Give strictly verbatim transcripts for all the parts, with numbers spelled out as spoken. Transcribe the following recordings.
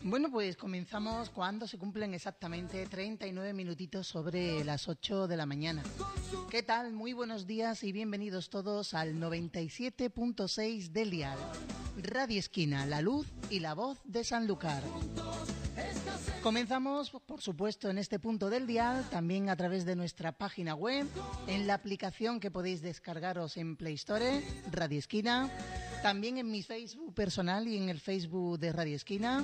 Bueno, pues comenzamos cuando se cumplen exactamente treinta y nueve minutitos sobre las ocho de la mañana. ¿Qué tal? Muy buenos días y bienvenidos todos al noventa y siete punto seis del dial. Radio Esquina, la luz y la voz de Sanlúcar. Comenzamos, por supuesto, en este punto del dial, también a través de nuestra página web, en la aplicación que podéis descargaros en Play Store, Radio Esquina, también en mi Facebook personal y en el Facebook de Radio Esquina.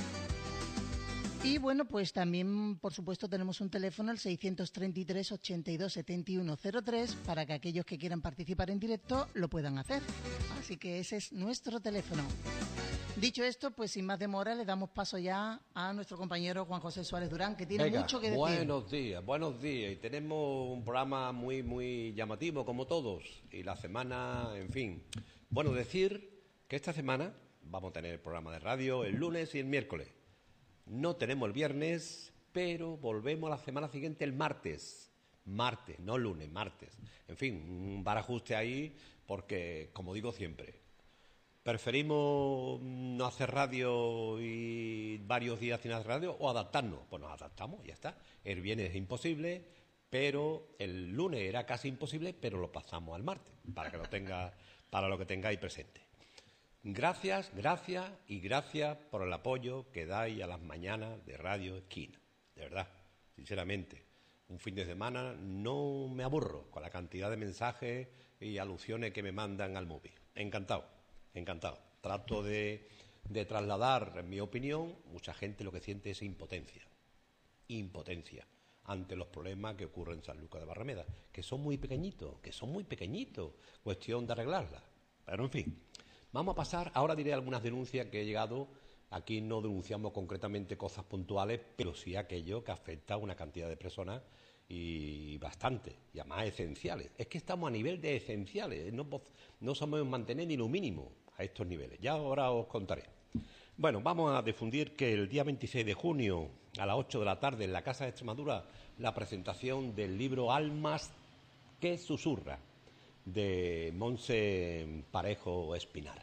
Y bueno, pues también, por supuesto, tenemos un teléfono, el seiscientos treinta y tres, ochenta y dos, setenta y uno cero tres, para que aquellos que quieran participar en directo lo puedan hacer. Así que ese es nuestro teléfono. Dicho esto, pues sin más demora le damos paso ya a nuestro compañero Juan José Suárez Durán, que tiene Venga, mucho que decir. Buenos días, buenos días. Y tenemos un programa muy, muy llamativo, como todos. Y la semana, en fin. Bueno, decir que esta semana vamos a tener el programa de radio el lunes y el miércoles. No tenemos el viernes, pero volvemos la semana siguiente el martes. Martes, no lunes, martes. En fin, un barajuste ahí, porque, como digo siempre, ¿preferimos no hacer radio y varios días sin hacer radio o adaptarnos? Pues nos adaptamos, ya está. El viernes es imposible, pero el lunes era casi imposible, pero lo pasamos al martes, para que lo tenga, para lo que tengáis presente. Gracias, gracias y gracias por el apoyo que dais a las mañanas de Radio Esquina. De verdad, sinceramente, un fin de semana no me aburro con la cantidad de mensajes y alusiones que me mandan al móvil. Encantado. Encantado. Trato de, de trasladar mi opinión. Mucha gente lo que siente es impotencia. Impotencia ante los problemas que ocurren en Sanlúcar de Barrameda, que son muy pequeñitos, que son muy pequeñitos. Cuestión de arreglarlas. Pero, en fin, vamos a pasar. Ahora diré algunas denuncias que he llegado. Aquí no denunciamos concretamente cosas puntuales, pero sí aquello que afecta a una cantidad de personas y bastante, y además esenciales. Es que estamos a nivel de esenciales, no, no sabemos mantener ni lo mínimo a estos niveles. Ya ahora os contaré. Bueno, vamos a difundir que el día veintiséis de junio a las ocho de la tarde en la Casa de Extremadura la presentación del libro Almas que susurra de Montse Parejo Espinar.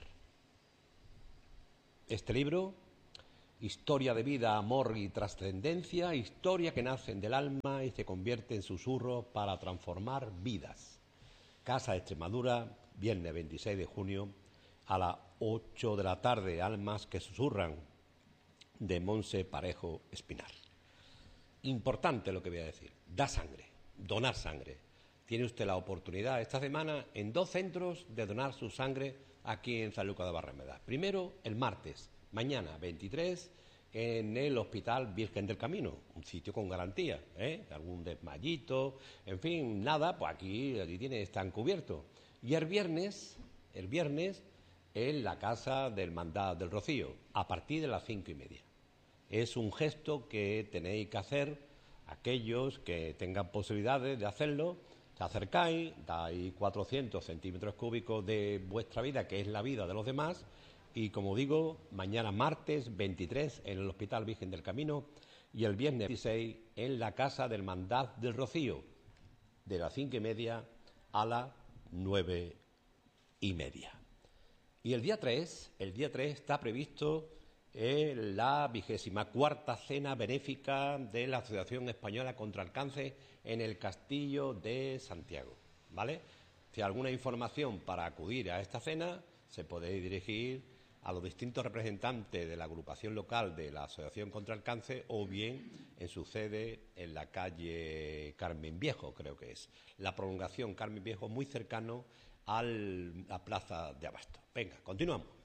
Este libro, historia de vida, amor y trascendencia, historia que nacen del alma y se convierte en susurros para transformar vidas. Casa de Extremadura, viernes veintiséis de junio, a las ocho de la tarde, Almas que susurran, de Montse Parejo Espinar. Importante lo que voy a decir, da sangre, donar sangre. Tiene usted la oportunidad esta semana en dos centros de donar su sangre aquí en Sanlúcar de Barrameda. Primero, el martes, mañana veintitrés, en el Hospital Virgen del Camino, un sitio con garantía, ¿eh? Algún desmayito, en fin, nada, pues aquí, aquí tiene, están cubiertos. Y el viernes, el viernes, en la Casa del Hermandad del Rocío, a partir de las cinco y media. Es un gesto que tenéis que hacer aquellos que tengan posibilidades de hacerlo. Se acercáis, dais cuatrocientos centímetros cúbicos de vuestra vida, que es la vida de los demás, y como digo, mañana martes veintitrés en el Hospital Virgen del Camino y el viernes veintiséis en la Casa del Hermandad del Rocío, de las cinco y media a las nueve y media. Y el día tres, el día tres está previsto eh, la vigésima cuarta cena benéfica de la Asociación Española contra el Cáncer en el Castillo de Santiago, ¿vale? Si hay alguna información para acudir a esta cena, se puede dirigir a los distintos representantes de la agrupación local de la Asociación contra el Cáncer o bien en su sede en la calle Carmen Viejo, creo que es. La prolongación Carmen Viejo, muy cercano a la Plaza de Abasto. Venga, continuamos.